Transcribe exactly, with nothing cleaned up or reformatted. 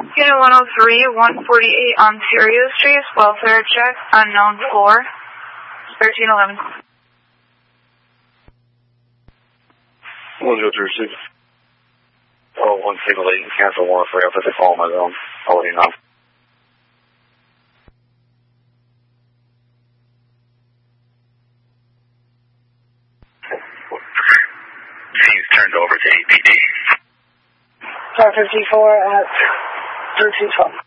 Unit one oh three, one forty-eight Ontario Street, welfare check, unknown floor, thirteen eleven. one zero three six. Oh, one single eight, cancel one for you. I'll put the call on my own. I'll let you know. He's turned over to A P D. Car fifty-four at thirteen twelve.